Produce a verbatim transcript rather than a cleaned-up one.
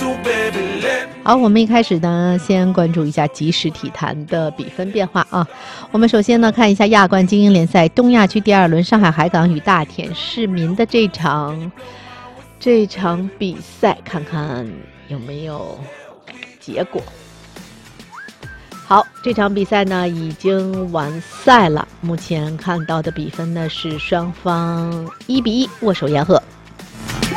好，我们一开始呢，先关注一下即时体坛的比分变化啊。我们首先呢看一下亚冠精英联赛东亚区第二轮，上海海港与大田市民的这场这场比赛，看看有没有结果。好，这场比赛呢已经完赛了，目前看到的比分呢是双方一比一握手言和。